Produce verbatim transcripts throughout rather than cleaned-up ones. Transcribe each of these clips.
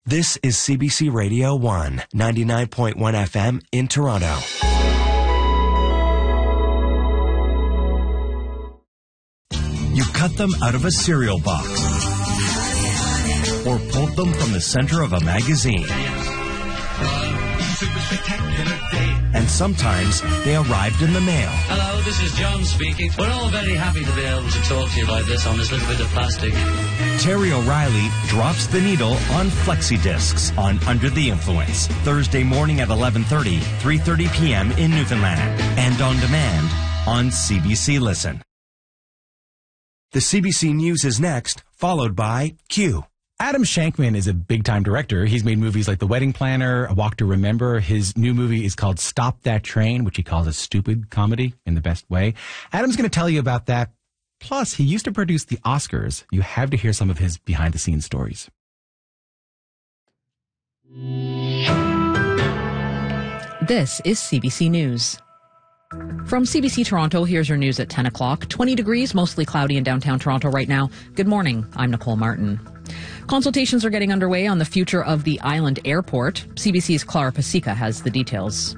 This is C B C Radio one, ninety-nine point one F M in Toronto. You cut them out of a cereal box or pulled them from the center of a magazine. And sometimes they arrived in the mail. Hello, this is John speaking. We're all very happy to be able to talk to you about this on this little bit of plastic. Terry O'Reilly drops the needle on flexi discs on Under the Influence. Thursday morning at eleven thirty, three thirty p.m. in Newfoundland. And on demand on C B C Listen. The C B C News is next, followed by Q. Adam Shankman is a big-time director. He's made movies like The Wedding Planner, A Walk to Remember. His new movie is called Stop That Train, which he calls a stupid comedy in the best way. Adam's going to tell you about that. Plus, he used to produce the Oscars. You have to hear some of his behind-the-scenes stories. This is C B C News. From C B C Toronto, here's your news at ten o'clock. twenty degrees, mostly cloudy in downtown Toronto right now. Good morning. I'm Nicole Martin. Consultations are getting underway on the future of the island airport. C B C's Clara Pasica has the details.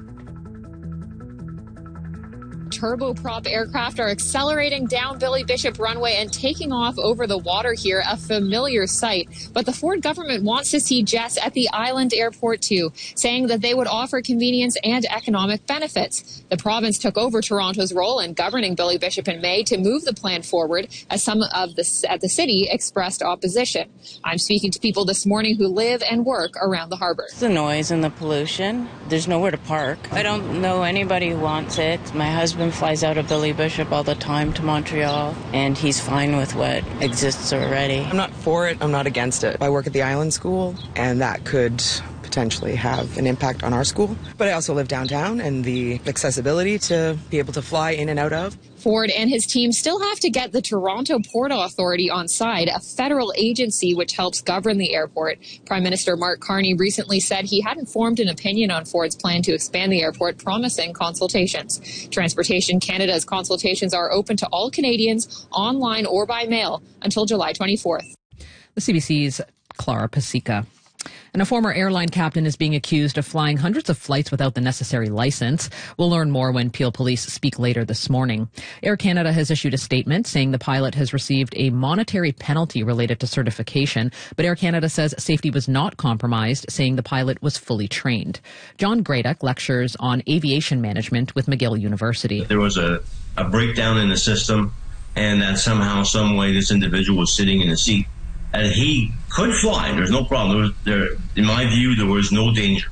Turboprop aircraft are accelerating down Billy Bishop Runway and taking off over the water here, a familiar sight. But the Ford government wants to see jets at the island airport too, saying that they would offer convenience and economic benefits. The province took over Toronto's role in governing Billy Bishop in May to move the plan forward, as some of the, at the city expressed opposition. I'm speaking to people this morning who live and work around the harbour. The noise and the pollution. There's nowhere to park. I don't know anybody who wants it. My husband flies out of Billy Bishop all the time to Montreal, and he's fine with what exists already. I'm not for it. I'm not against it. I work at the Island School, and that could potentially have an impact on our school. But I also live downtown, and the accessibility to be able to fly in and out of. Ford and his team still have to get the Toronto Port Authority on side, a federal agency which helps govern the airport. Prime Minister Mark Carney recently said he hadn't formed an opinion on Ford's plan to expand the airport, promising consultations. Transportation Canada's consultations are open to all Canadians, online or by mail, until July twenty-fourth. The C B C's Clara Pasica. And a former airline captain is being accused of flying hundreds of flights without the necessary license. We'll learn more when Peel Police speak later this morning. Air Canada has issued a statement saying the pilot has received a monetary penalty related to certification, but Air Canada says safety was not compromised, saying the pilot was fully trained. John Graduck lectures on aviation management with McGill University. There was a, a breakdown in the system, and that somehow, some way, this individual was sitting in a seat. And he could fly. There's no problem. There, was, there, in my view, there was no danger.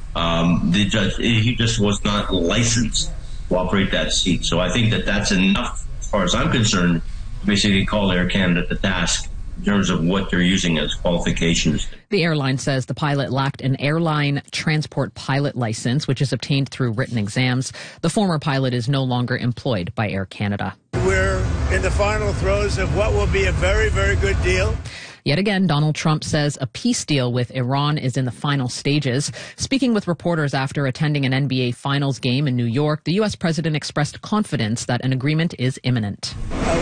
Um, the judge, he just was not licensed to operate that seat. So I think that that's enough, as far as I'm concerned, to basically call Air Canada to task in terms of what they're using as qualifications. The airline says the pilot lacked an airline transport pilot license, which is obtained through written exams. The former pilot is no longer employed by Air Canada. We're in the final throes of what will be a very, very good deal. Yet again, Donald Trump says a peace deal with Iran is in the final stages. Speaking with reporters after attending an N B A Finals game in New York, the U S president expressed confidence that an agreement is imminent.